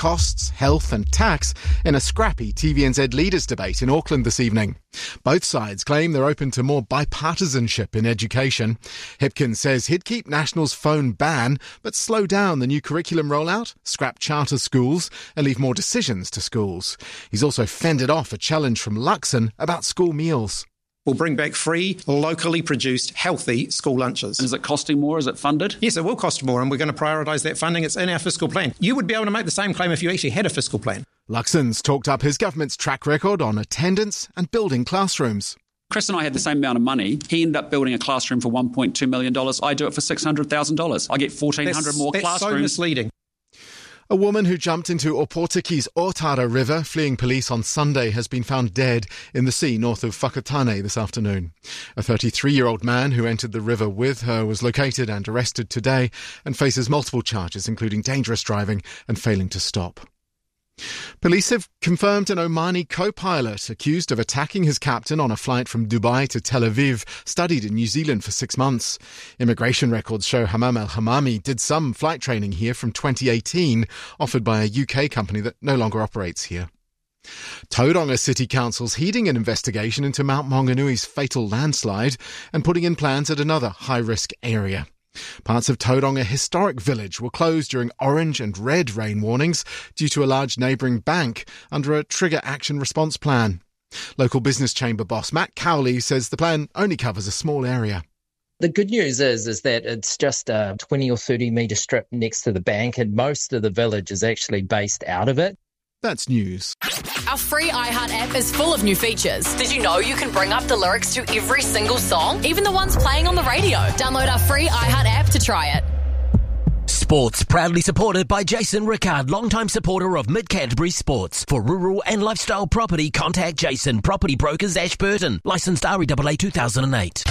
costs, health and tax in a scrappy TVNZ leaders debate in Auckland this evening. Both sides claim they're open to more bipartisanship in education. Hipkins says he'd keep National's phone ban, but slow down the new curriculum rollout, scrap charter schools and leave more decisions to schools. He's also fended off a challenge from Luxon about school meals. We'll bring back free, locally produced, healthy school lunches. Is it costing more? Is it funded? Yes, it will cost more, and we're going to prioritise that funding. It's in our fiscal plan. You would be able to make the same claim if you actually had a fiscal plan. Luxon's talked up his government's track record on attendance and building classrooms. Chris and I had the same amount of money. He ended up building a classroom for $1.2 million. I do it for $600,000. I get 1,400 more classrooms. That's so misleading. A woman who jumped into Opotika's Otara River, fleeing police on Sunday, has been found dead in the sea north of Whakatane this afternoon. A 33-year-old man who entered the river with her was located and arrested today and faces multiple charges, including dangerous driving and failing to stop. Police have confirmed an Omani co-pilot accused of attacking his captain on a flight from Dubai to Tel Aviv studied in New Zealand for 6 months. Immigration records show Hamam al-Hamami did some flight training here from 2018, offered by a UK company that no longer operates here. Tauranga City Council's heeding an investigation into Mount Maunganui's fatal landslide and putting in plans at another high-risk area. Parts of Tauranga Historic Village were closed during orange and red rain warnings due to a large neighbouring bank under a trigger action response plan. Local business chamber boss Matt Cowley says the plan only covers a small area. The good news is that it's just a 20 or 30 metre strip next to the bank, and most of the village is actually based out of it. That's news. Our free iHeart app is full of new features. Did you know you can bring up the lyrics to every single song, even the ones playing on the radio? Download our free iHeart app to try it. Sports proudly supported by Jason Rickard, longtime supporter of Mid-Canterbury Sports. For rural and lifestyle property, contact Jason, Property Brokers, Ashburton. Licensed REAA 2008.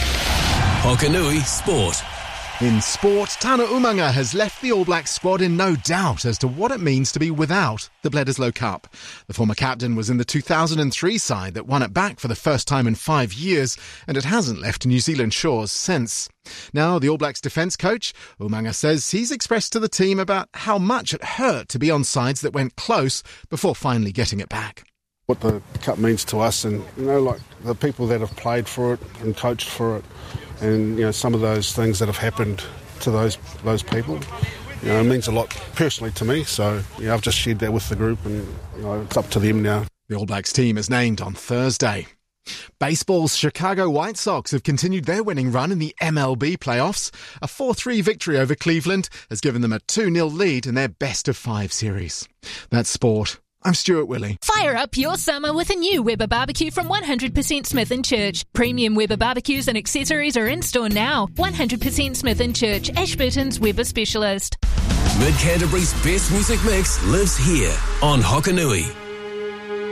Hokanui Sport. In sport, Tana Umaga has left the All Blacks squad in no doubt as to what it means to be without the Bledisloe Cup. The former captain was in the 2003 side that won it back for the first time in 5 years, and it hasn't left New Zealand shores since. Now, the All Blacks defence coach, Umaga, says he's expressed to the team about how much it hurt to be on sides that went close before finally getting it back. What the Cup means to us, and, like the people that have played for it and coached for it, and, some of those things that have happened to those people, it means a lot personally to me. So, I've just shared that with the group, and, it's up to them now. The All Blacks team is named on Thursday. Baseball's Chicago White Sox have continued their winning run in the MLB playoffs. A 4-3 victory over Cleveland has given them a 2-0 lead in their best-of-5 series. That's sport. I'm Stuart Willey. Fire up your summer with a new Weber barbecue from 100% Smith & Church. Premium Weber barbecues and accessories are in store now. 100% Smith & Church, Ashburton's Weber specialist. Mid-Canterbury's best music mix lives here on Hokanui.